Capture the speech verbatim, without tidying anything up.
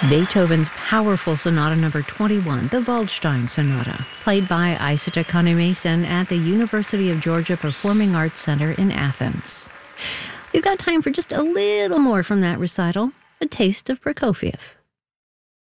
Beethoven's powerful Sonata Number twenty-one, the Waldstein Sonata, played by Isata Kahn-Mason at the University of Georgia Performing Arts Center in Athens. We've got time for just a little more from that recital, a taste of Prokofiev.